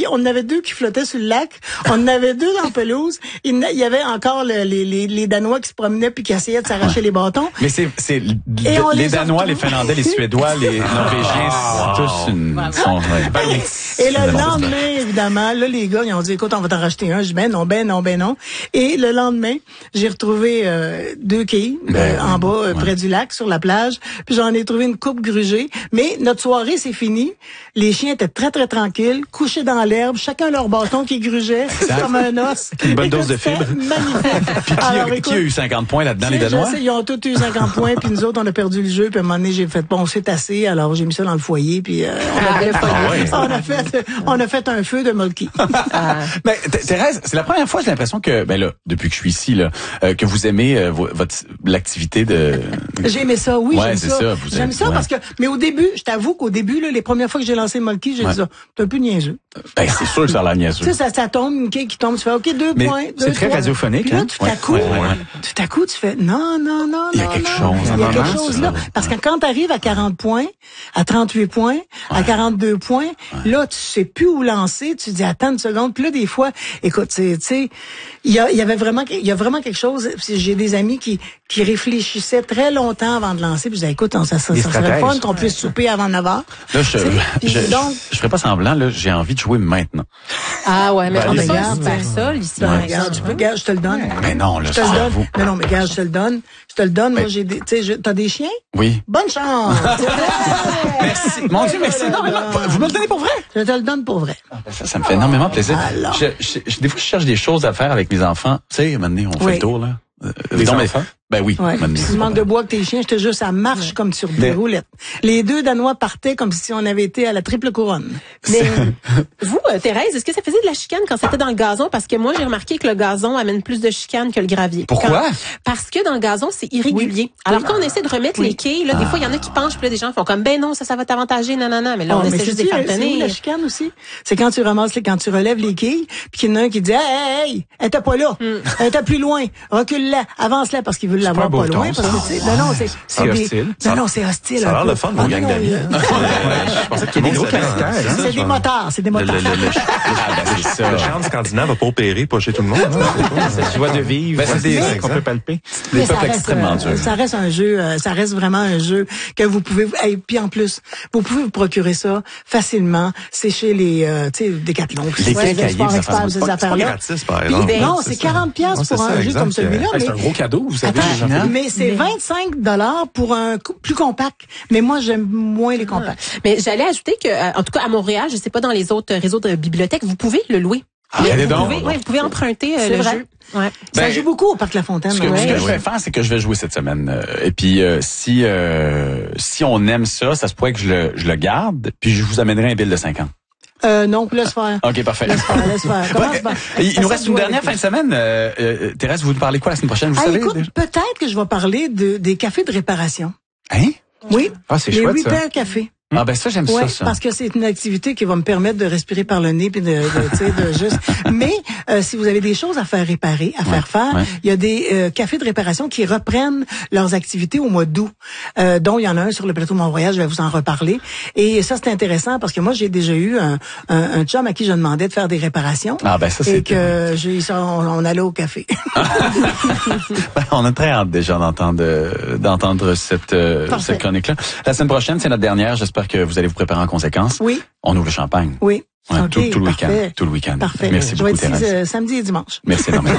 on en avait 2 qui flottaient sur le lac. On en avait 2 dans la pelouse. Il y avait encore les Danois qui se promenaient puis qui essayaient de s'arracher les bâtons. Mais c'est les Danois, les Finlandais, les Suédois, les Norvégiens, c'est tous sont Et le lendemain, évidemment, là, les gars, ils ont dit, écoute, on va t'en racheter un. Je dis, ben non. Et le lendemain, j'ai retrouvé 2 quilles en bas, près du lac, sur la plage. Puis j'en ai trouvé une coupe grugée. Mais notre soirée, c'est fini. Les chiens étaient très, très tranquilles, couchés dans l'herbe, chacun leur bâton qui grugeait, comme un os. Une bonne dose de fibres. Magnifique. Puis qui a eu 50 points là-dedans, les Danois? Je sais, ils ont tous eu 50 points, puis nous autres, on a perdu le jeu. Puis à un moment donné, j'ai fait, bon, c'est assez. Alors, j'ai mis ça dans le foyer, puis on a fait un feu de molki. Ben, Thérèse, c'est la première fois, j'ai l'impression que, ben là, depuis que je suis ici, là, que vous aimez l'activité de... J'ai aimé ça, oui, ouais, j'aime ça. J'aime ça parce que, mais au début, je t'avoue qu'au début, là, les premières fois que j'ai lancé molki, j'ai dit ça, t'es un peu niaiseux. Ben, c'est sûr que ça a l'air niaiseux. Tu sais, ça tombe, une quille qui tombe, tu fais, OK, 2 points. C'est très radiophonique, puis là, hein? tout à coup, tu fais, non. Il y a quelque chose là. Parce que quand t'arrives à 40 points, à 38 points, à 42 points, là, tu sais plus où lancer, tu dis, attends une seconde. Puis là, des fois, écoute, tu sais, il y a vraiment quelque chose. J'ai des amis qui réfléchissaient très longtemps avant de lancer, puis je disais, écoute, ça serait fun qu'on puisse souper avant 9h. Là, je ferais pas semblant, là, j'ai envie de jouer maintenant. Ah ouais, mais on est regarde, super ça, l'histoire. Regarde, je te le donne. Mais non, là, je te le donne. Mais non, mais regarde, je te le donne. Moi, j'ai des, tu sais, t'as des chiens? Oui. Bonne chance! Merci. Mon Dieu, merci énormément. Vous me le donnez pour vrai? Je te le donne pour vrai. Ça me fait énormément plaisir. Alors. Des fois, je cherche des choses à faire avec mes enfants. Tu sais, maintenant, on fait le tour, là. Les enfants? Ben oui. Ouais. Si tu manques de bois avec tes chiens, je te jure, ça marche comme sur des roulettes. Les 2 Danois partaient comme si on avait été à la triple couronne. Mais vous, Thérèse, est-ce que ça faisait de la chicane quand c'était dans le gazon? Parce que moi, j'ai remarqué que le gazon amène plus de chicane que le gravier. Pourquoi? Parce que dans le gazon, c'est irrégulier. Alors quand on essaie de remettre les quilles, là, des fois, il y en a qui penchent, puis là, des gens font comme, ben non, ça va t'avantager, nanana. Mais là, on essaie juste de les faire tenir. C'est où la chicane aussi? C'est quand tu ramasses, quand tu relèves les quilles, puis qu'il y en a un qui dit, hey, elle était pas là. Elle était plus loin. Recule-la. Avance-la parce qu'il veut l'avoir pas loin. C'est hostile. Non, c'est hostile. Ça a l'air le fun, mon gang d'amis. Je pensais qu'il y avait des gros caractères. C'est des motards, Le charme scandinave va pas opérer, pas chez tout le monde. Cette joie de vivre. C'est des qu'on peut palper. Des peuples extrêmement durs. Ça reste un jeu, ça reste vraiment un jeu que vous pouvez, et puis en plus, vous pouvez vous procurer ça facilement. C'est chez les, tu sais, Decathlon. Les Sport Expert, ces affaires-là. Gratis, par exemple. Non, c'est 40$ pour un jeu comme celui-là. C'est un gros cadeau, vous savez. Mais c'est 25$ pour un plus compact. Mais moi, j'aime moins les compacts. Mais j'allais ajouter que, en tout cas, à Montréal, je sais pas dans les autres réseaux de bibliothèques, vous pouvez le louer. Vous pouvez emprunter le jeu. Ouais. Ça joue beaucoup au Parc La Fontaine. Ce que je vais faire, c'est que je vais jouer cette semaine. Et puis, si on aime ça, ça se pourrait que je le garde, puis je vous amènerai un bill de 50. Non, laisse faire. OK, parfait. Laisse faire. Commence par. Il nous reste une dernière fin de semaine. Thérèse, vous nous parlez quoi la semaine prochaine, vous savez? Écoute, peut-être que je vais parler des cafés de réparation. Hein? Oui. Ah, c'est chouette, les ça. Repair Café. Ah ben ça j'aime ça. Parce que c'est une activité qui va me permettre de respirer par le nez puis de juste. Mais si vous avez des choses à faire réparer, faire, il y a des cafés de réparation qui reprennent leurs activités au mois d'août. Dont il y en a un sur le plateau de Mont-Royal, je vais vous en reparler. Et ça c'est intéressant parce que moi j'ai déjà eu un chum à qui je demandais de faire des réparations. Ah ben ça c'est. Et que on allait au café. On a très hâte déjà d'entendre cette chronique-là. La semaine prochaine c'est notre dernière. J'espère que vous allez vous préparer en conséquence. Oui. On ouvre le champagne. Oui. Ouais, okay, tout le week-end. Parfait. Merci beaucoup, Thérèse. Samedi et dimanche. Merci énormément.